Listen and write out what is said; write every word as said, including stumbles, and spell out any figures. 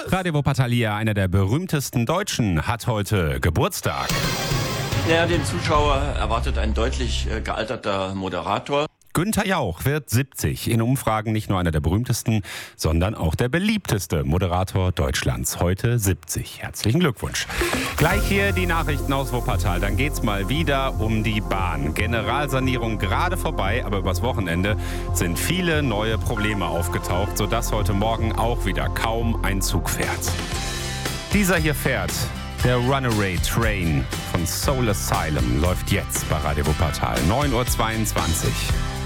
Radio Wuppertal, einer der berühmtesten Deutschen, hat heute Geburtstag. Ja, den Zuschauer erwartet ein deutlich äh, gealterter Moderator. Günther Jauch wird siebzig. In Umfragen nicht nur einer der berühmtesten, sondern auch der beliebteste Moderator Deutschlands. Heute siebzig. Herzlichen Glückwunsch. Gleich hier die Nachrichten aus Wuppertal. Dann geht's mal wieder um die Bahn. Generalsanierung gerade vorbei, aber übers Wochenende sind viele neue Probleme aufgetaucht, sodass heute Morgen auch wieder kaum ein Zug fährt. Dieser hier fährt. Der Runaway Train von Soul Asylum läuft jetzt bei Radio Wuppertal. neun Uhr zweiundzwanzig.